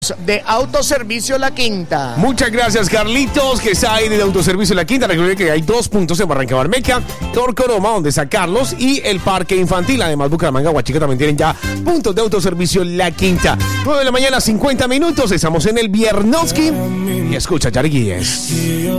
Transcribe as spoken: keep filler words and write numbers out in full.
De Autoservicio La Quinta. Muchas gracias, Carlitos, que está ahí de Autoservicio La Quinta. Recuerden que hay dos puntos en Barranca Bermeja, Torcoroma, donde sacarlos, y el Parque Infantil. Además, Bucaramanga, Huachica también tienen ya puntos de Autoservicio La Quinta. nueve de la mañana, cincuenta minutos. Estamos en el Viernoski. Y escucha, Yarguíes.